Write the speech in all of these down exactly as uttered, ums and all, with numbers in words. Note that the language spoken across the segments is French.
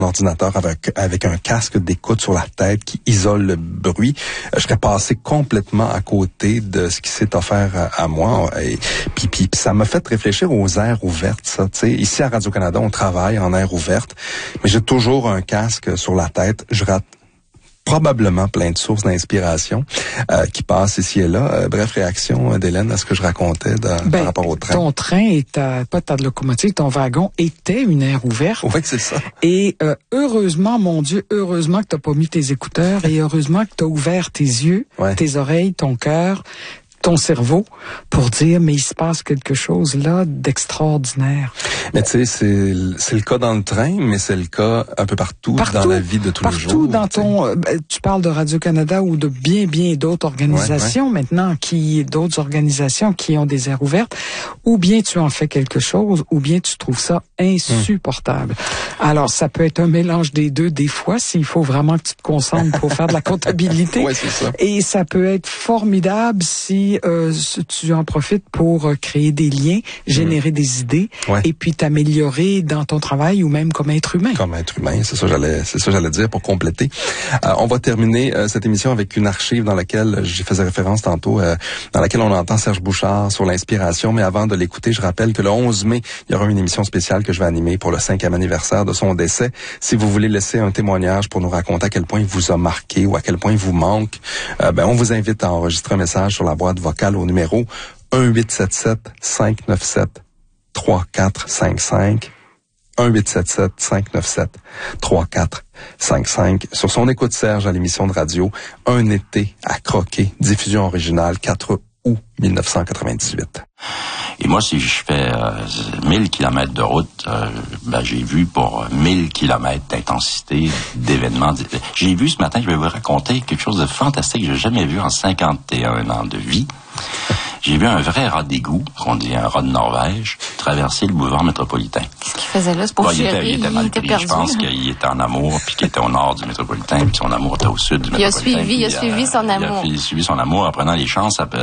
ordinateur avec, avec un casque d'écoute sur la tête qui isole le bruit, je serais passé complètement à côté de ce qui s'est offert à, à moi. Et puis, puis, puis ça m'a fait réfléchir aux aires ouvertes, ça. Tu sais, ici à Radio-Canada, on travaille en aire ouverte, mais j'ai toujours un casque sur la tête. Je rate probablement plein de sources d'inspiration euh, qui passent ici et là. Euh, bref, réaction d'Hélène à ce que je racontais de, ben, par rapport au train. Ton train, et ta, pas ta locomotive, ton wagon était une aire ouverte. Oui, c'est ça. Et euh, heureusement, mon Dieu, heureusement que t'as pas mis tes écouteurs et heureusement que t'as ouvert tes yeux, ouais. tes oreilles, ton cœur, ton cerveau pour dire mais il se passe quelque chose là d'extraordinaire. Mais tu sais, c'est c'est le cas dans le train, mais c'est le cas un peu partout, partout dans la vie de tous les jours. Partout dans ton, euh, tu parles de Radio-Canada ou de bien bien d'autres organisations ouais, ouais. maintenant qui d'autres organisations qui ont des aires ouvertes, ou bien tu en fais quelque chose, ou bien tu trouves ça insupportable. Hum. Alors ça peut être un mélange des deux des fois s'il faut vraiment que tu te concentres pour faire de la comptabilité. Ouais, c'est ça. Et ça peut être formidable si euh, tu en profites pour euh, créer des liens, générer mmh. des idées, ouais. et puis t'améliorer dans ton travail ou même comme être humain. Comme être humain, c'est ça j'allais, c'est ça j'allais dire pour compléter. Euh, on va terminer euh, cette émission avec une archive dans laquelle j'y faisais référence tantôt, euh, dans laquelle on entend Serge Bouchard sur l'inspiration. Mais avant de l'écouter, je rappelle que le onze mai, il y aura une émission spéciale que je vais animer pour le cinquième anniversaire de son décès. Si vous voulez laisser un témoignage pour nous raconter à quel point il vous a marqué ou à quel point il vous manque, euh, ben on vous invite à enregistrer un message sur la boîte vocale au numéro un huit sept sept cinq neuf sept trois quatre cinq cinq. un huit sept sept cinq neuf sept trois quatre cinq cinq. Sur son écoute Serge à l'émission de radio Un été à croquer, diffusion originale, quatre août mille neuf cent quatre-vingt-dix-huit. Et moi, si je fais euh, mille kilomètres de route, euh, ben, j'ai vu pour mille kilomètres d'intensité, d'événements. J'ai vu ce matin, je vais vous raconter quelque chose de fantastique que j'ai jamais vu en cinquante et un ans de vie. J'ai vu un vrai rat d'égout, qu'on dit un rat de Norvège, traverser le boulevard métropolitain. Qu'est-ce qu'il faisait là? C'est pour bon, il, était, il était mal il était pris. perdu. Je pense qu'il était en amour, puis qu'il était au nord du métropolitain, puis son amour était au sud du il métropolitain. A suivi, il a suivi son amour. Il a suivi son amour en prenant les chances. Euh,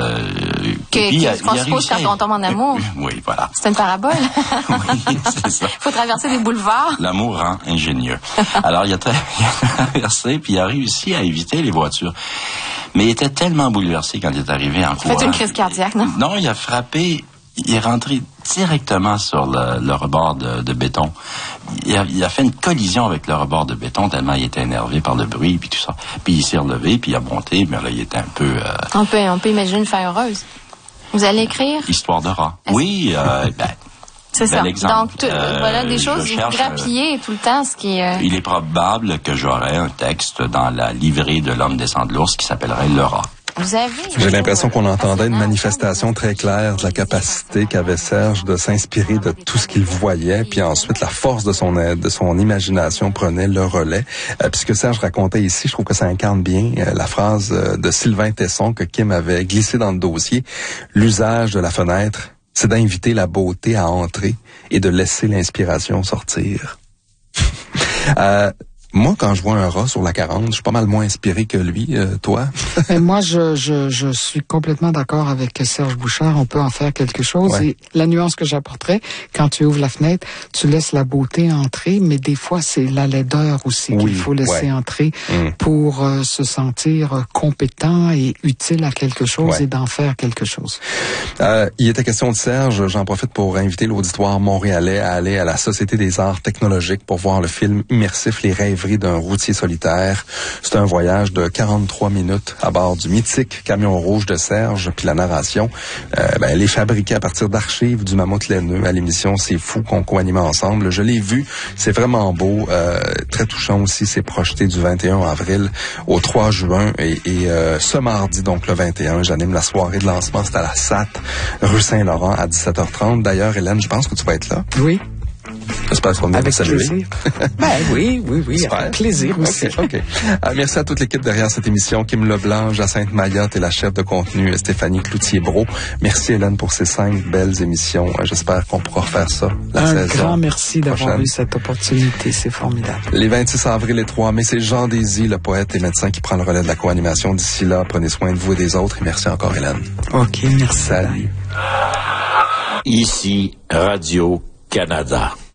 que, puis, que, il, qu'on il suppose quand on tombe en amour. Oui, voilà. C'est une parabole. Oui, c'est ça. Il faut traverser des boulevards. L'amour rend ingénieux. Alors, il a, tra- il a traversé, puis il a réussi à éviter les voitures. Mais il était tellement bouleversé quand il est arrivé en courant. Fait une crise cardiaque, non? Non, il a frappé, il est rentré directement sur le, le rebord de, de béton. Il a, il a fait une collision avec le rebord de béton tellement il était énervé par le bruit puis tout ça. Puis il s'est relevé, puis il a monté, mais là, il était un peu... Euh... On peut, on peut imaginer une fin heureuse. Vous allez écrire? Histoire de rat. Est-ce... Oui, euh, ben... C'est ça. Exemple. Donc, tu, euh, voilà des choses grappillées euh, tout le temps, ce qui est... Euh... Il est probable que j'aurai un texte dans la livrée de l'homme descend de l'ours qui s'appellerait Le rat. Vous avez... J'ai l'impression qu'on entendait une manifestation très claire de la capacité qu'avait Serge de s'inspirer de tout ce qu'il voyait, puis ensuite la force de son de son imagination prenait le relais. Euh, puisque Serge racontait ici, je trouve que ça incarne bien euh, la phrase euh, de Sylvain Tesson que Kim avait glissée dans le dossier. L'usage de la fenêtre, c'est d'inviter la beauté à entrer et de laisser l'inspiration sortir. euh, Moi, quand je vois un rat sur la quarante, je suis pas mal moins inspiré que lui. Euh, toi? Et moi, je, je, je suis complètement d'accord avec Serge Bouchard. On peut en faire quelque chose. Ouais. Et la nuance que j'apporterais, quand tu ouvres la fenêtre, tu laisses la beauté entrer, mais des fois, c'est la laideur aussi oui, qu'il faut laisser ouais. entrer mmh. pour euh, se sentir compétent et utile à quelque chose ouais. et d'en faire quelque chose. Euh, il était question de Serge. J'en profite pour inviter l'auditoire montréalais à aller à la Société des arts technologiques pour voir le film immersif Les rêves d'un routier solitaire. C'est un voyage de quarante-trois minutes à bord du mythique camion rouge de Serge, puis la narration, euh, ben, elle est fabriquée à partir d'archives du Mammouth laineux à l'émission C'est fou qu'on co-anime ensemble. Je l'ai vu, c'est vraiment beau, euh, très touchant aussi. C'est projeté du vingt et un avril au trois juin et, et euh, ce mardi, donc le vingt et un, j'anime la soirée de lancement. C'est à la S A T, rue Saint-Laurent à dix-sept heures trente. D'ailleurs, Hélène, je pense que tu vas être là. Oui. J'espère qu'on va avec saluer. Plaisir. Ben oui, oui, oui, J'espère. Avec plaisir aussi. Okay, okay. Euh, merci à toute l'équipe derrière cette émission. Kim Leblanc, Jacinthe Mayotte et la chef de contenu Stéphanie Cloutier-Brault. Merci Hélène pour ces cinq belles émissions. Euh, j'espère qu'on pourra refaire ça la Un saison grand merci d'avoir prochaine. eu cette opportunité. C'est formidable. Les vingt-six avril et trois mai, c'est Jean Désy, le poète et médecin, qui prend le relais de la co-animation. D'ici là, prenez soin de vous et des autres. Et merci encore Hélène. OK, merci. Salut. Ici Radio-Canada.